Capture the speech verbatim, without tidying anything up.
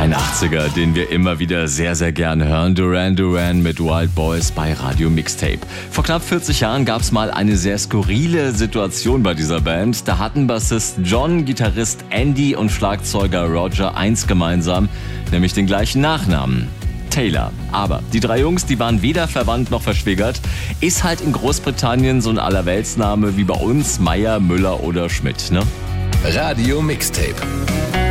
Ein achtziger, den wir immer wieder sehr, sehr gerne hören. Duran Duran mit Wild Boys bei Radio Mixtape. Vor knapp vierzig Jahren gab es mal eine sehr skurrile Situation bei dieser Band. Da hatten Bassist John, Gitarrist Andy und Schlagzeuger Roger eins gemeinsam, nämlich den gleichen Nachnamen: Taylor. Aber die drei Jungs, die waren weder verwandt noch verschwägert. Ist halt in Großbritannien so ein Allerweltsname wie bei uns Meyer, Müller oder Schmidt, ne? Radio Mixtape.